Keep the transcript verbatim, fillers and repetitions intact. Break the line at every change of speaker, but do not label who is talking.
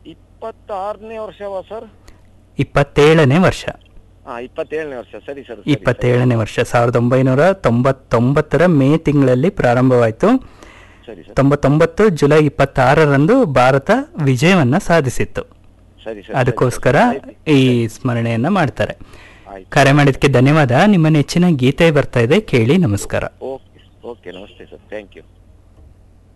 ಇಪ್ಪತ್ತಾರನೇ ವರ್ಷವಾ ಸರ್?
ಇಪ್ಪತ್ತೇಳನೇ ವರ್ಷ.
ಹಾ, ಇಪ್ಪತ್ತೇಳನೇ ವರ್ಷ. ಸರಿ ಸರ್.
ಇಪ್ಪತ್ತೇಳನೇ ವರ್ಷ ಸಾವಿರದ ಒಂಬೈನೂರ ತೊಂಬತ್ತೊಂಬತ್ತರ ಮೇ ತಿಂಗಳಲ್ಲಿ ಪ್ರಾರಂಭವಾಯಿತು.
ಸರಿ ಸರ್.
ತೊಂಬತ್ತೊಂಬತ್ತು ಜುಲೈ ಇಪ್ಪತ್ತಾರರಂದು ಭಾರತ ವಿಜಯವನ್ನ ಸಾಧಿಸಿತ್ತು.
ಸರಿ ಸರ್.
ಅದಕ್ಕೋಸ್ಕರ ಈ ಸ್ಮರಣೆಯನ್ನ ಮಾಡ್ತಾರೆ.
ಆಯ್ತು.
ಕರೆ ಮಾಡಿದ್ದಕ್ಕೆ ಧನ್ಯವಾದ. ನಿಮ್ಮ ನೆಚ್ಚಿನ ಗೀತೆ ಬರ್ತಾ ಇದೆ, ಕೇಳಿ. ನಮಸ್ಕಾರ.
ಓಕೆ ಓಕೆ, ನಮಸ್ತೆ ಸರ್. Thank you.